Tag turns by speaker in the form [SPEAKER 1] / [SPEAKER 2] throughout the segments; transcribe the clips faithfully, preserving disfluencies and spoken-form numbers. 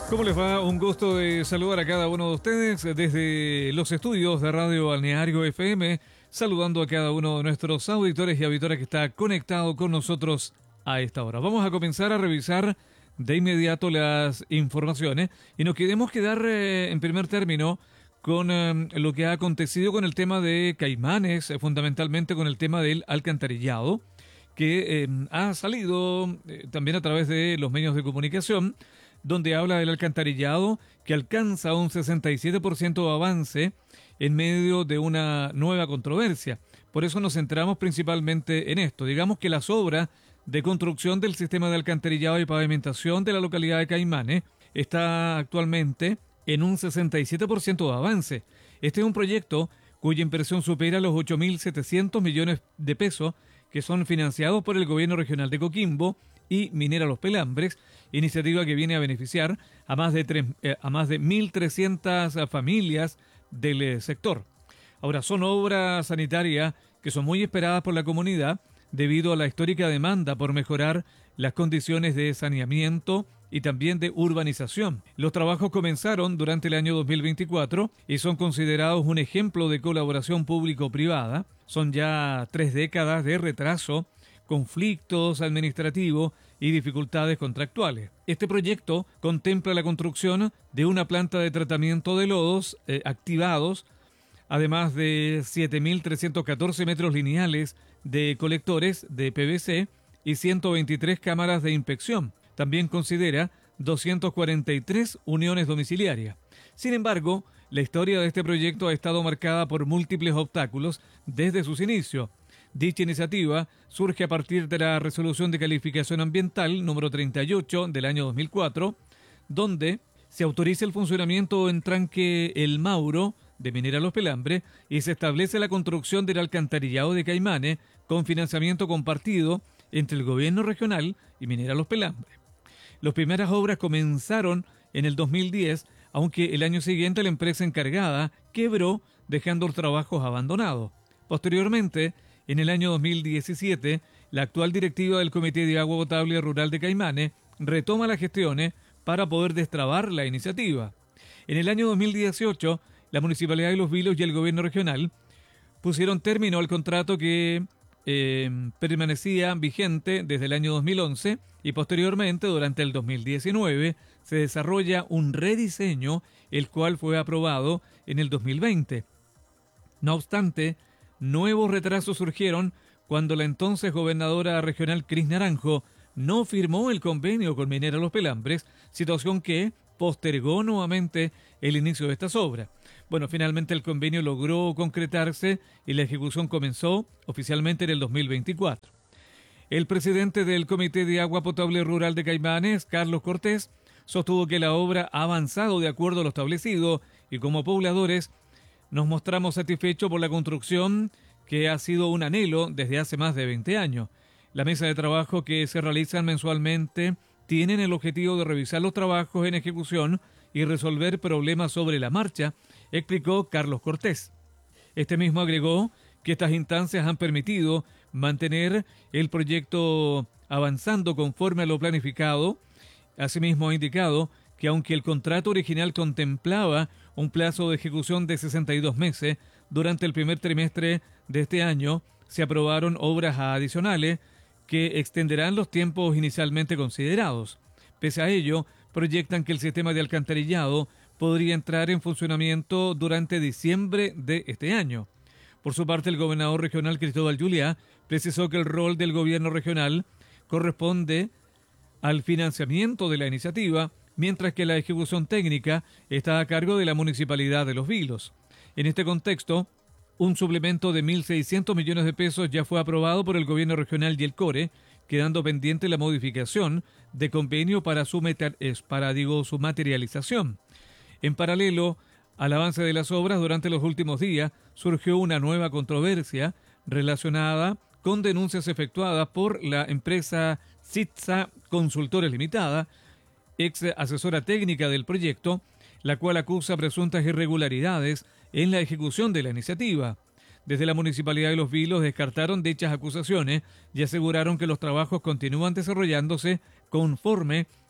[SPEAKER 1] ¿Cómo les va? Un gusto de saludar a cada uno de ustedes desde los estudios de Radio Balneario F M, saludando a cada uno de nuestros auditores y auditoras que está conectado con nosotros a esta hora. Vamos a comenzar a revisar de inmediato las informaciones y nos queremos quedar eh, en primer término con eh, lo que ha acontecido con el tema de Caimanes, eh, fundamentalmente con el tema del alcantarillado, que eh, ha salido eh, también a través de los medios de comunicación, donde habla del alcantarillado que alcanza un sesenta y siete por ciento de avance en medio de una nueva controversia. Por eso nos centramos principalmente en esto. Digamos que las obras de construcción del sistema de alcantarillado y pavimentación de la localidad de Caimanes está actualmente en un sesenta y siete por ciento de avance. Este es un proyecto cuya inversión supera los ocho mil setecientos millones de pesos que son financiados por el gobierno regional de Coquimbo y Minera Los Pelambres, iniciativa que viene a beneficiar a más de, tres, eh, a más de mil trescientas familias del eh, sector. Ahora, son obras sanitarias que son muy esperadas por la comunidad debido a la histórica demanda por mejorar las condiciones de saneamiento y también de urbanización. Los trabajos comenzaron durante el año dos mil veinticuatro y son considerados un ejemplo de colaboración público-privada. Son ya tres décadas de retraso, conflictos administrativos y dificultades contractuales. Este proyecto contempla la construcción de una planta de tratamiento de lodos eh, activados, además de siete mil trescientos catorce metros lineales de colectores de P V C y ciento veintitrés cámaras de inspección. También considera doscientas cuarenta y tres uniones domiciliarias. Sin embargo, la historia de este proyecto ha estado marcada por múltiples obstáculos desde sus inicios. Dicha iniciativa surge a partir de la Resolución de Calificación Ambiental número treinta y ocho del año dos mil cuatro, donde se autoriza el funcionamiento en tranque El Mauro de Minera Los Pelambres y se establece la construcción del alcantarillado de Caimanes con financiamiento compartido entre el gobierno regional y Minera Los Pelambres. Las primeras obras comenzaron en el dos mil diez, aunque el año siguiente la empresa encargada quebró, dejando los trabajos abandonados. Posteriormente, en el año dos mil diecisiete, la actual directiva del Comité de Agua Potable Rural de Caimanes retoma las gestiones para poder destrabar la iniciativa. En el año dos mil dieciocho, la Municipalidad de Los Vilos y el Gobierno Regional pusieron término al contrato que eh, permanecía vigente desde el año dos mil once y posteriormente, durante el dos mil diecinueve, se desarrolla un rediseño, el cual fue aprobado en el dos mil veinte. No obstante, nuevos retrasos surgieron cuando la entonces gobernadora regional Cris Naranjo no firmó el convenio con Minera Los Pelambres, situación que postergó nuevamente el inicio de estas obras. Bueno, finalmente el convenio logró concretarse y la ejecución comenzó oficialmente en el dos mil veinticuatro. El presidente del Comité de Agua Potable Rural de Caimanes, Carlos Cortés, sostuvo que la obra ha avanzado de acuerdo a lo establecido y como pobladores nos mostramos satisfechos por la construcción que ha sido un anhelo desde hace más de veinte años. La mesa de trabajo que se realizan mensualmente tienen el objetivo de revisar los trabajos en ejecución y resolver problemas sobre la marcha, explicó Carlos Cortés. Este mismo agregó que estas instancias han permitido mantener el proyecto avanzando conforme a lo planificado. Asimismo ha indicado que aunque el contrato original contemplaba un plazo de ejecución de sesenta y dos meses, durante el primer trimestre de este año se aprobaron obras adicionales que extenderán los tiempos inicialmente considerados. Pese a ello, proyectan que el sistema de alcantarillado podría entrar en funcionamiento durante diciembre de este año. Por su parte, el gobernador regional Cristóbal Juliá precisó que el rol del gobierno regional corresponde al financiamiento de la iniciativa, mientras que la ejecución técnica está a cargo de la Municipalidad de Los Vilos. En este contexto, un suplemento de mil seiscientos millones de pesos ya fue aprobado por el gobierno regional y el CORE, quedando pendiente la modificación de convenio para su, meter, para, digo, su materialización. En paralelo al avance de las obras, durante los últimos días surgió una nueva controversia relacionada con denuncias efectuadas por la empresa Sitsa Consultores Limitada, ex asesora técnica del proyecto, la cual acusa presuntas irregularidades en la ejecución de la iniciativa. Desde la Municipalidad de Los Vilos descartaron dichas acusaciones y aseguraron que los trabajos continúan desarrollándose conforme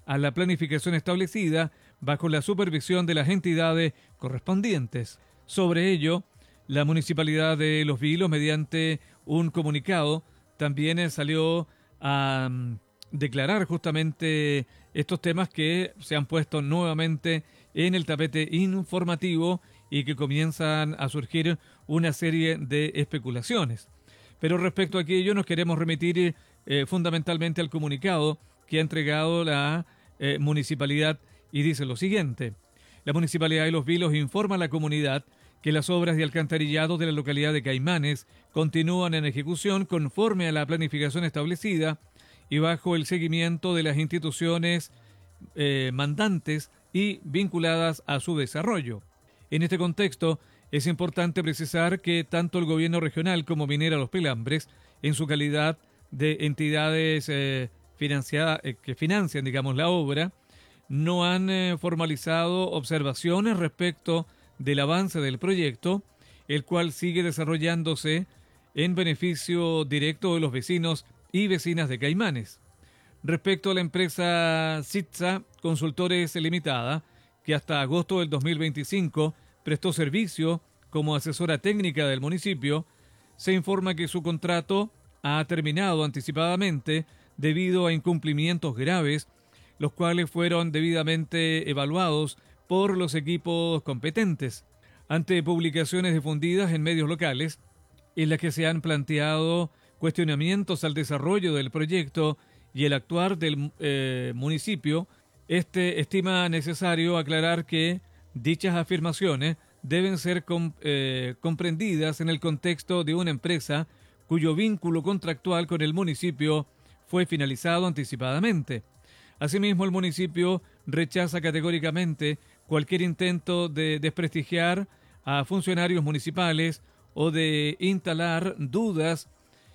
[SPEAKER 1] a la planificación establecida bajo la supervisión de las entidades correspondientes. Sobre ello, la Municipalidad de Los Vilos, mediante un comunicado, también salió a um, declarar justamente estos temas que se han puesto nuevamente en el tapete informativo y que comienzan a surgir una serie de especulaciones. Pero respecto a aquello nos queremos remitir eh, fundamentalmente al comunicado que ha entregado la eh, municipalidad y dice lo siguiente. La Municipalidad de Los Vilos informa a la comunidad que las obras de alcantarillado de la localidad de Caimanes continúan en ejecución conforme a la planificación establecida y bajo el seguimiento de las instituciones eh, mandantes y vinculadas a su desarrollo. En este contexto, es importante precisar que tanto el gobierno regional como Minera Los Pelambres, en su calidad de entidades eh, financiadas, eh, que financian, digamos, la obra, no han eh, formalizado observaciones respecto del avance del proyecto, el cual sigue desarrollándose en beneficio directo de los vecinos y vecinas de Caimanes. Respecto a la empresa Sitza Consultores Limitada, que hasta agosto del dos mil veinticinco prestó servicio como asesora técnica del municipio, se informa que su contrato ha terminado anticipadamente debido a incumplimientos graves, los cuales fueron debidamente evaluados por los equipos competentes. Ante publicaciones difundidas en medios locales, en las que se han planteado cuestionamientos al desarrollo del proyecto y el actuar del eh, municipio, este estima necesario aclarar que dichas afirmaciones deben ser com, eh, comprendidas en el contexto de una empresa cuyo vínculo contractual con el municipio fue finalizado anticipadamente. Asimismo, el municipio rechaza categóricamente cualquier intento de desprestigiar a funcionarios municipales o de instalar dudas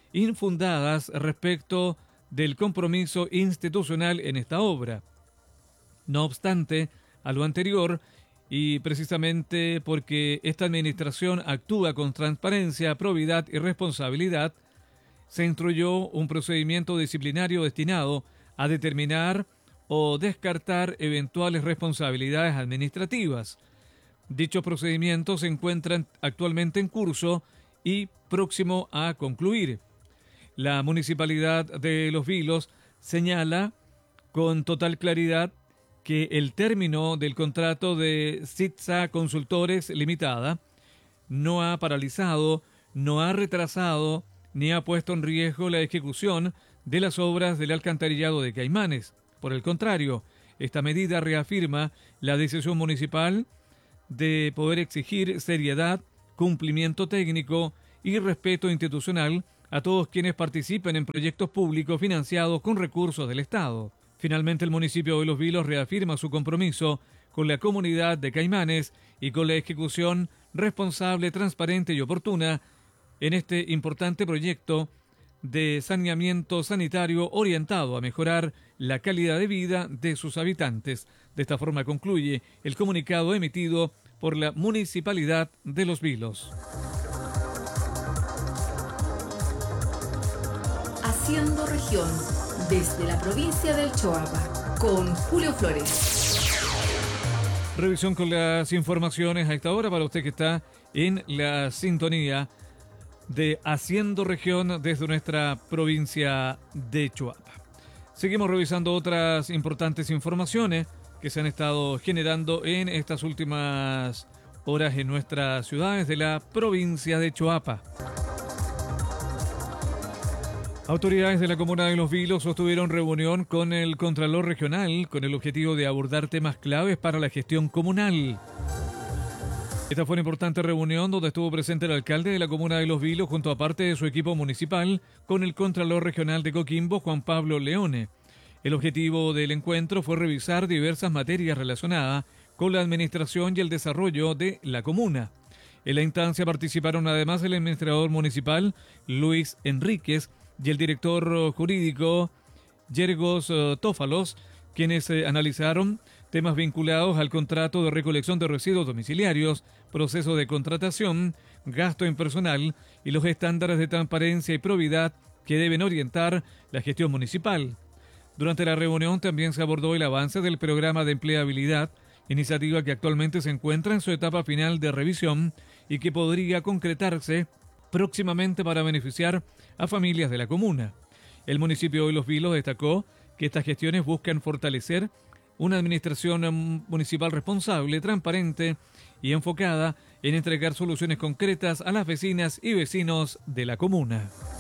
[SPEAKER 1] infundadas respecto del compromiso institucional en esta obra. No obstante, a lo anterior, y precisamente porque esta administración actúa con transparencia, probidad y responsabilidad, se instruyó un procedimiento disciplinario destinado a determinar o descartar eventuales responsabilidades administrativas. Dichos procedimientos se encuentran actualmente en curso y próximo a concluir. La Municipalidad de Los Vilos señala con total claridad que el término del contrato de Sitza Consultores Limitada no ha paralizado, no ha retrasado ni ha puesto en riesgo la ejecución de las obras del alcantarillado de Caimanes. Por el contrario, esta medida reafirma la decisión municipal de poder exigir seriedad, cumplimiento técnico y respeto institucional a todos quienes participen en proyectos públicos financiados con recursos del Estado. Finalmente, el municipio de Los Vilos reafirma su compromiso con la comunidad de Caimanes y con la ejecución responsable, transparente y oportuna en este importante proyecto de saneamiento sanitario orientado a mejorar la calidad de vida de sus habitantes. De esta forma concluye el comunicado emitido por la Municipalidad de Los Vilos.
[SPEAKER 2] Haciendo región desde la provincia del Choapa con Julio Flores.
[SPEAKER 1] Revisión con las informaciones a esta hora para usted que está en la sintonía de Haciendo Región desde nuestra provincia de Choapa. Seguimos revisando otras importantes informaciones que se han estado generando en estas últimas horas en nuestras ciudades de la provincia de Choapa. Autoridades de la comuna de Los Vilos sostuvieron reunión con el Contralor Regional con el objetivo de abordar temas claves para la gestión comunal. Esta fue una importante reunión donde estuvo presente el alcalde de la comuna de Los Vilos junto a parte de su equipo municipal con el Contralor Regional de Coquimbo, Juan Pablo Leone. El objetivo del encuentro fue revisar diversas materias relacionadas con la administración y el desarrollo de la comuna. En la instancia participaron además el administrador municipal Luis Enríquez y el director jurídico Yergos uh, Tófalos, quienes eh, analizaron temas vinculados al contrato de recolección de residuos domiciliarios, proceso de contratación, gasto en personal y los estándares de transparencia y probidad que deben orientar la gestión municipal. Durante la reunión también se abordó el avance del programa de empleabilidad, iniciativa que actualmente se encuentra en su etapa final de revisión y que podría concretarse próximamente para beneficiar a familias de la comuna. El municipio de Los Vilos destacó que estas gestiones buscan fortalecer una administración municipal responsable, transparente y enfocada en entregar soluciones concretas a las vecinas y vecinos de la comuna.